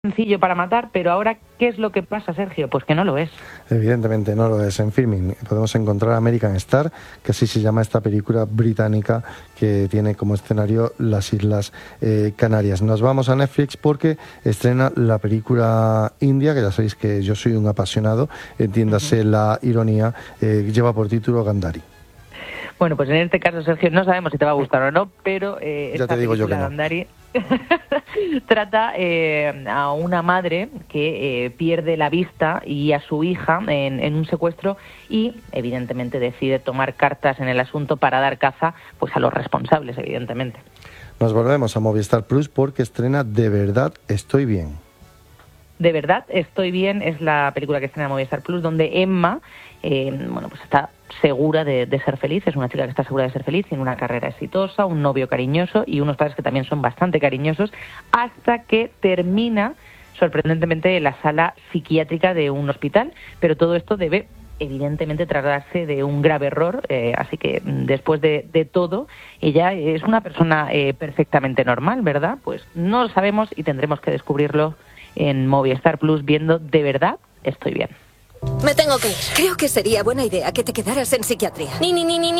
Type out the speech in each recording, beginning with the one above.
sencillo para matar, pero ahora, ¿qué es lo que pasa, Sergio? Pues que no lo es. Evidentemente no lo es. En Filming podemos encontrar American Star, que así se llama esta película británica que tiene como escenario las Islas Canarias. Nos vamos a Netflix porque estrena la película india, que ya sabéis que yo soy un apasionado, entiéndase la ironía, lleva por título Gandhari. Bueno, pues en este caso, Sergio, no sabemos si te va a gustar o no, pero ya te digo yo que no. Gandhari trata a una madre que pierde la vista y a su hija en un secuestro y, evidentemente, decide tomar cartas en el asunto para dar caza pues a los responsables, evidentemente. Nos volvemos a Movistar Plus porque estrena De verdad estoy bien. De verdad estoy bien es la película que estrena Movistar Plus, donde Emma pues está segura de ser feliz. Es una chica que está segura de ser feliz, tiene una carrera exitosa, un novio cariñoso y unos padres que también son bastante cariñosos, hasta que termina sorprendentemente en la sala psiquiátrica de un hospital, pero todo esto debe evidentemente tratarse de un grave error, así que después de todo, ella es una persona perfectamente normal, ¿verdad? Pues no lo sabemos y tendremos que descubrirlo en Movistar Plus viendo De verdad estoy bien. Me tengo que ir. Creo que sería buena idea que te quedaras en psiquiatría. Ni.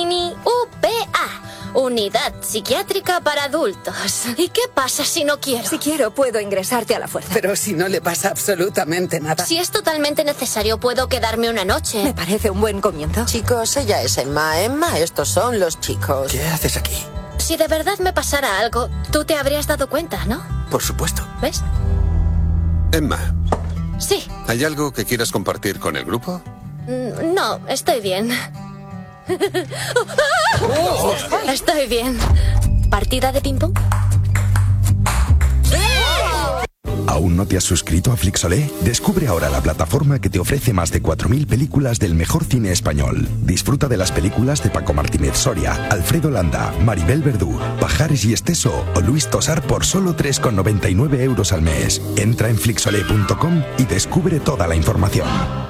UPA. Unidad psiquiátrica para adultos. ¿Y qué pasa si no quiero? Si quiero, puedo ingresarte a la fuerza. Pero si no le pasa absolutamente nada. Si es totalmente necesario, puedo quedarme una noche. Me parece un buen comienzo. Chicos, ella es Emma. Emma, estos son los chicos. ¿Qué haces aquí? Si de verdad me pasara algo, tú te habrías dado cuenta, ¿no? Por supuesto. ¿Ves? Emma. Sí. ¿Hay algo que quieras compartir con el grupo? No, estoy bien. Estoy bien. ¿Partida de ping-pong? ¿Aún no te has suscrito a Flixolé? Descubre ahora la plataforma que te ofrece más de 4.000 películas del mejor cine español. Disfruta de las películas de Paco Martínez Soria, Alfredo Landa, Maribel Verdú, Pajares y Esteso o Luis Tosar por solo 3,99 € al mes. Entra en flixolé.com y descubre toda la información.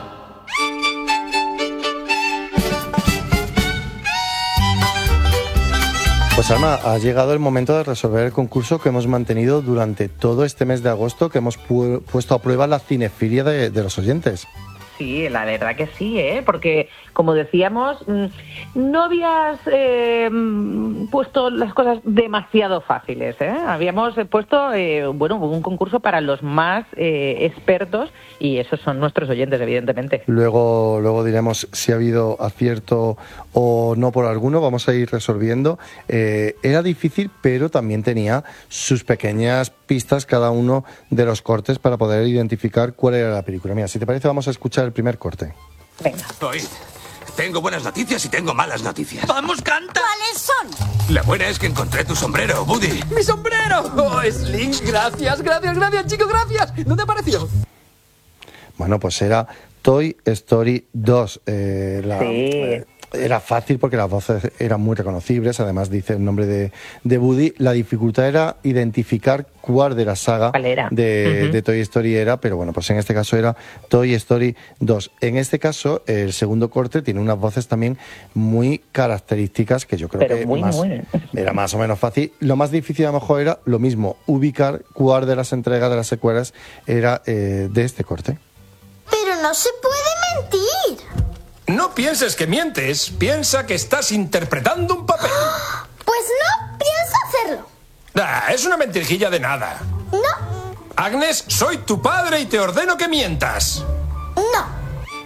Pues Alma, ha llegado el momento de resolver el concurso que hemos mantenido durante todo este mes de agosto, que hemos puesto a prueba la cinefilia de los oyentes. Sí, la verdad que sí, porque como decíamos, no habías puesto las cosas demasiado fáciles, Habíamos puesto un concurso para los más expertos y esos son nuestros oyentes, evidentemente. Luego diremos si ha habido acierto o no por alguno, vamos a ir resolviendo. Era difícil, pero también tenía sus pequeñas pistas cada uno de los cortes para poder identificar cuál era la película. Mira, si te parece, vamos a escuchar el primer corte. Venga. Oíd, tengo buenas noticias y tengo malas noticias. ¡Vamos, canta! ¿Cuáles son? La buena es que encontré tu sombrero, Woody. ¡Mi sombrero! ¡Oh, Sling! Gracias, chicos, gracias. ¿Dónde apareció? Bueno, pues era Toy Story 2. Era fácil porque las voces eran muy reconocibles, además dice el nombre de Woody. La dificultad era identificar cuál de la saga de Toy Story era, pero bueno, pues en este caso era Toy Story 2. En este caso, el segundo corte tiene unas voces también muy características que yo creo era más o menos fácil. Lo más difícil a lo mejor era lo mismo, ubicar cuál de las entregas de las secuelas era de este corte. Pero no se puede mentir. No pienses que mientes, piensa que estás interpretando un papel. Pues no pienso hacerlo. Es una mentirijilla de nada. No. Agnes, soy tu padre y te ordeno que mientas. No.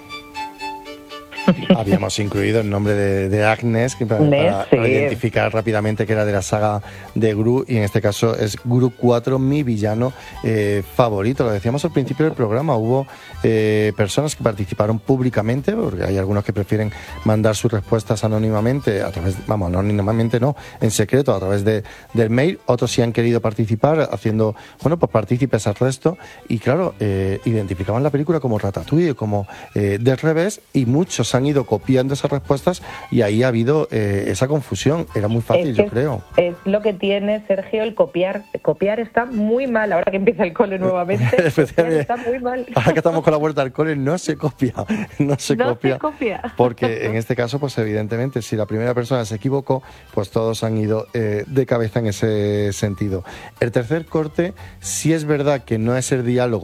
Habíamos incluido el nombre de Agnes para identificar rápidamente que era de la saga de Gru, y en este caso es Gru 4, mi villano favorito. Lo decíamos al principio del programa, hubo personas que participaron públicamente, porque hay algunos que prefieren mandar sus respuestas anónimamente, anónimamente no, en secreto, a través del mail. Otros sí han querido participar, haciendo, pues partícipes al resto, y claro, identificaban la película como Ratatouille, como Del Revés, y muchos han ido copiando esas respuestas y ahí ha habido esa confusión. Era muy fácil, yo creo. Es lo que tiene, Sergio, el copiar. Copiar está muy mal. Ahora que empieza el cole nuevamente, copiar está muy mal. Ahora que estamos con la vuelta al cole, no se copia. No se copia. Porque en este caso, pues evidentemente, si la primera persona se equivocó, pues todos han ido de cabeza en ese sentido. El tercer corte, sí es verdad que no es el diálogo